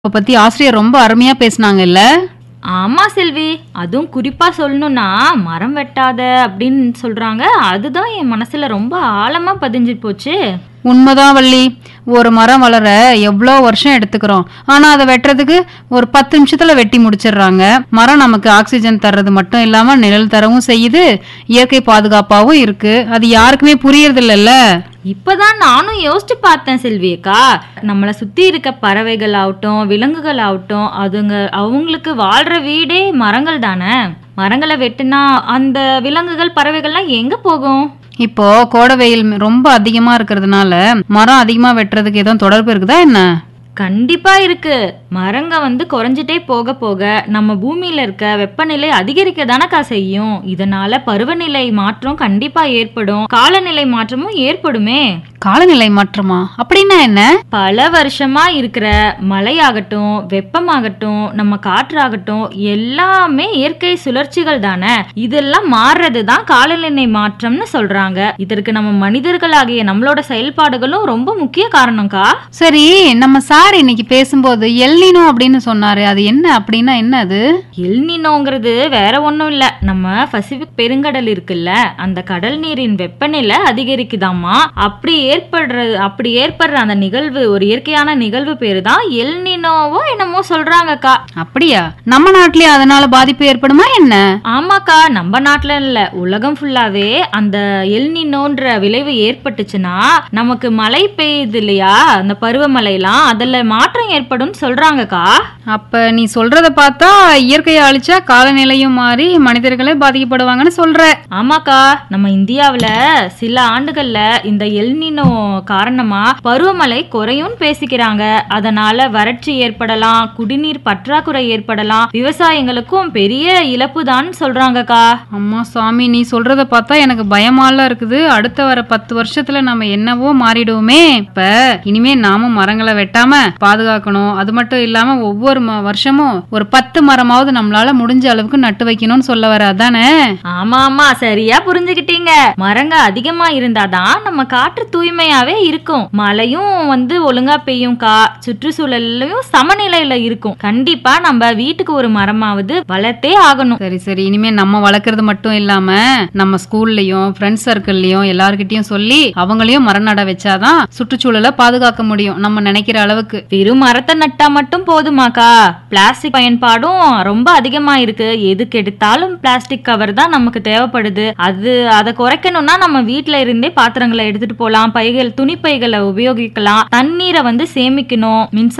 பத்தி ஆசிரியர் ரொம்ப அருமையா பேசுனாங்கல்ல. ஆமா செல்வி, அதுவும் குறிப்பா சொல்லணும்னா மரம் வெட்டாத அப்படின்னு சொல்றாங்க. அதுதான் என் மனசுல ரொம்ப ஆழமா பதிஞ்சு போச்சு. உண்மைதான் வள்ளி. ஒரு மரம் வளர எவ்வளோ வருஷம் எடுத்துக்கிறோம். ஆனா அதை வெட்டுறதுக்கு ஒரு 10 நிமிஷத்துல வெட்டி முடிச்சிடுறாங்க. மரம் நமக்கு ஆக்சிஜன் தர்றது மட்டும் இல்லாம நிழல் தரவும் செய்யுது, இயற்கை பாதுகாப்பாவும் இருக்கு. அது யாருக்குமே புரியறது இல்லைல்ல. இப்பதான் நானும் யோசிச்சு பார்த்தேன் செல்வியக்கா. நம்மளை சுத்தி இருக்க பறவைகள் ஆகட்டும், விலங்குகள் ஆகட்டும், அவங்களுக்கு வாழ்ற வீடே மரங்கள் தானே. மரங்களை வெட்டுனா அந்த விலங்குகள் பறவைகள்லாம் எங்க போகும்? இப்போ கோடை வெயில் ரொம்ப அதிகமா இருக்கிறதுனால மரம் அதிகமா வெட்டுறதுக்கு எதுவும் தொடர்பு இருக்குதா என்ன? கண்டிப்பா இருக்கு. மரங்க குறைஞ்சிட்டே போக போக நம்ம பூமியில இருக்க வெப்பநிலை அதிகரிக்க தானக்கா செய்யும். இதனால பருவநிலை மாற்றம் கண்டிப்பா ஏற்படும், காலநிலை மாற்றமும் ஏற்படுமே. காலநிலை மாற்றமா? அப்படின்னா என்ன? பல வருஷமா இருக்கிற மழையாகட்டும், வெப்பமாகட்டும், நம்ம காற்றாகட்டும் எல்லாமே இயற்கை சுழற்சிகள் தானே. இதெல்லாம் மாறுறது தான் காலநிலை மாற்றம்னு சொல்றாங்க. இதற்கு நம்ம மனிதர்களாகிய நம்மளோட செயல்பாடுகளும் ரொம்ப முக்கிய காரணம்க்கா. சரி, நம்ம சார் இன்னைக்கு பேசும்போது எல்னினோ அப்படின்னு சொன்னாரு. அது என்ன அப்படின்னா என்ன அது? எல்னினோங்கிறது வேற ஒண்ணும் இல்ல, நம்ம பசிபிக் பெருங்கடல் இருக்குல்ல, அந்த கடல் நீரின் வெப்பநிலை அதிகரிக்குதாமா. அப்படி ஏற்படுற அந்த நிகழ்வு, ஒரு இயற்கையான நிகழ்வு பேரு தான் எல்னினோவோ என்னமோ சொல்றாங்கக்கா. அப்படியா? நம்ம நாட்டிலே அதனால பாதிப்பு ஏற்படுமா என்ன? ஆமாக்கா, நம்ம நாட்டுல இல்ல, உலகம் ஃபுல்லாவே அந்த எல்னினோன்ற விளைவு ஏற்பட்டுச்சுன்னா நமக்கு மழை பெய்யுது இல்லையா, அந்த பருவமழைலாம் அதுல மாற்றம் ஏற்படும் சொல்றாங்கக்கா. அப்ப நீ சொல்றத பார்த்தா இயற்கையை அழிச்சா காலநிலையும் மாறி மனிதர்களே பாதிக்கப்படுவாங்கன்னு சொல்ற. ஆமாக்கா, நம்ம இந்தியாவுல சில ஆண்டுகள்ல இந்த எல்னினோ காரணமா பருவமழை குறையும் பேசிக்கிறாங்க. அதனால வறட்சி ஏற்படலாம், குடிநீர் பற்றாக்குறை ஏற்படலாம், விவசாயிகளுக்கும் பெரிய இழப்பு தான் சொல்றாங்கக்கா. அம்மா சாமி, நீ சொல்றத பார்த்தா எனக்கு பயமாலாம் இருக்குது. அடுத்த வர 10 வருஷத்துல நம்ம என்னவோ மாறிடுவோமே. இப்ப இனிமே நாமும் மரங்களை வெட்டாம பாதுகாக்கணும். அது மட்டும் இல்லாம ஒவ்வொரு வருஷமும் ஒரு 10 மரமாவது நம்மளால முடிஞ்ச அளவுக்கு நட்டு வைக்கணும்னு சொல்ல வர, அதானே? ஆமா, சரியா புரிஞ்சுக்கிட்டீங்க. மரங்க அதிகமா இருந்தாதான் நம்ம காற்று தூய்மையாவே இருக்கும், மழையும் ஒழுங்கா பெய்யும்க்கா, சுற்றுச்சூழல்லையும் சமநிலையில இருக்கும். கண்டிப்பா நம்ம வீட்டுக்கு ஒரு மரமாவது வளர்த்தே ஆகணும். சரி, இனிமே நம்ம வளர்க்கறது மட்டும் இல்லாம நம்ம ஸ்கூல்லயும் ஃப்ரெண்ட்ஸ் சர்க்கிள்லயும் எல்லார்கிட்டயும் சொல்லி அவங்களையும் மரம் நட வச்சாதான் சுற்றுச்சூழலை பாதுகாக்க முடியும் நம்ம நினைக்கிற அளவுக்கு. வெறும் மரத்தை நட்டா மட்டும் போதுமாக்கா? பிளாஸ்டிக் பயன்பாடும் ரொம்ப அதிகமா இருக்கு. எதுக்கு எடுத்தாலும் பிளாஸ்டிக் கவர் தான் நமக்கு தேவைப்படுது. அதை குறைக்கணும்னா நம்ம வீட்டுல இருந்தே பாத்திரங்களை எடுத்துட்டு போலாம், துணி பைகளை உபயோகிக்கலாம், தண்ணீரை சேமிக்கணும், மின்சார